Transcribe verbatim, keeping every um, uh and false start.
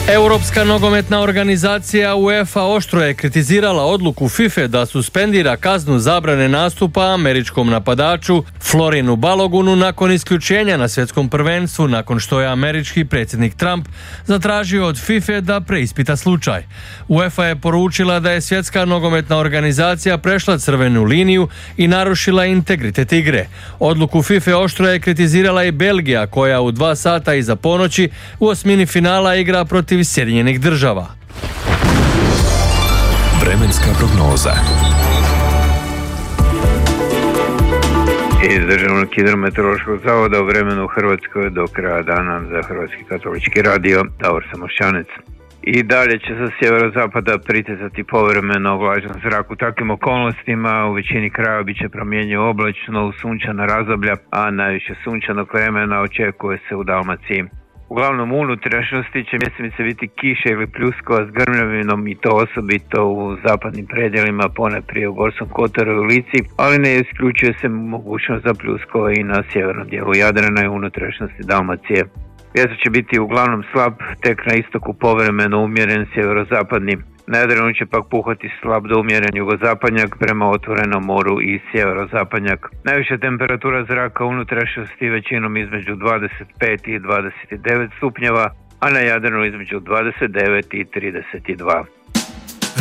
Europska nogometna organizacija UEFA oštro je kritizirala odluku FIFA da suspendira kaznu zabrane nastupa američkom napadaču Florinu Balogunu nakon isključenja na svjetskom prvenstvu, nakon što je američki predsjednik Trump zatražio od FIFA da preispita slučaj. UEFA je poručila da je svjetska nogometna organizacija prešla crvenu liniju i narušila integritet igre. Odluku FIFA oštro je kritizirala i Belgija, koja u dva sata iza ponoći u osmini finala igra protiv Sjedinjenih Država. Vremenska prognoza. Iz Državnog hidrometeorološkog zavoda o vremenu u Hrvatskoj do kraja dana za Hrvatski katolički radio, Davor Samošćanec. I dalje će sa sjeverozapada pritezati povremeno vlažan zrak. U takvim okolnostima u većini krajeva bit će promjenjivo oblačno u sunčana razdoblja, a najviše sunčanog vremena očekuje se u Dalmaciji. Uglavnom u unutrašnjosti će mjestimice biti kiše ili pljuskova s grmljavinom i to osobito u zapadnim predjelima, ponajprije u Gorskom kotaru i u Lici, ali ne isključuje se mogućnost za pljuskova i na sjevernom dijelu Jadrana i unutrašnjosti Dalmacije. Vjetar će biti uglavnom slab, tek na istoku povremeno umjeren sjeverozapadni. Na Jadranu će pak puhati slab do umjeren jugozapadnjak prema otvorenom moru i sjeverozapadnjak. Najviša temperatura zraka u unutrašnjosti većinom između dvadeset pet i dvadeset devet stupnjeva, a na Jadranu između dvadeset devet i trideset dva.